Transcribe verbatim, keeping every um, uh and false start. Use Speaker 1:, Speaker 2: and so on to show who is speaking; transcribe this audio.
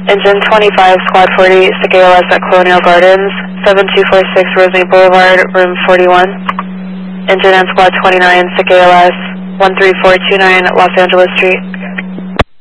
Speaker 1: Engine twenty-five, Squad forty, sick A L S at Colonial Gardens, seven two four six Rosemary Boulevard, room forty-one. Engine and Squad twenty-nine, sick A L S, one three four two nine Los Angeles Street.